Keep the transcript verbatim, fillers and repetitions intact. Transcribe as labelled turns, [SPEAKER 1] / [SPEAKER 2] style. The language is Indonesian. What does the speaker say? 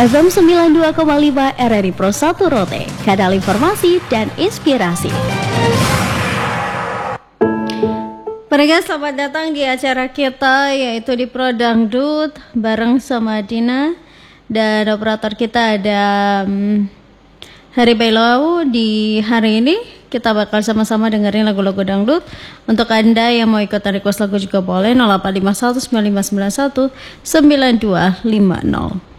[SPEAKER 1] F M sembilan puluh dua koma lima R R I Pro satu Rote, kanal informasi dan inspirasi. Pendengar, selamat datang di acara kita yaitu di Pro Dangdut bareng sama Dina, dan operator kita ada um, Hari Bailau. Di hari ini kita bakal sama-sama dengerin lagu-lagu dangdut. Untuk Anda yang mau ikutan request lagu juga boleh, nol delapan lima satu sembilan lima sembilan satu sembilan dua lima nol.